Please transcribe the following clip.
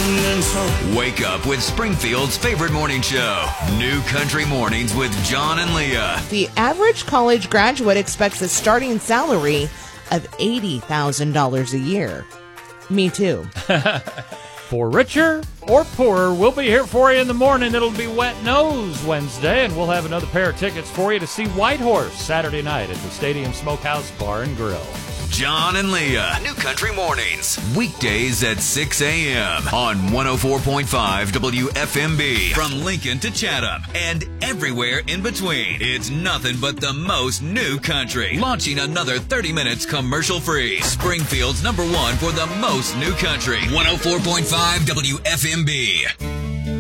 Wake up with Springfield's favorite morning show, New Country Mornings with John and Leah. The average college graduate expects a starting salary of $80,000 a year. Me too. For richer or poorer, we'll be here for you in the morning. It'll be Wet Nose Wednesday, and we'll have another pair of tickets for you to see Whitehorse Saturday night at the Stadium Smokehouse Bar and Grill. John and Leah, New Country Mornings, weekdays at 6 a.m. on 104.5 WFMB. From Lincoln to Chatham and everywhere in between, it's nothing but the most new country. Launching another 30 minutes commercial-free. Springfield's #1 for the most new country, 104.5 WFMB.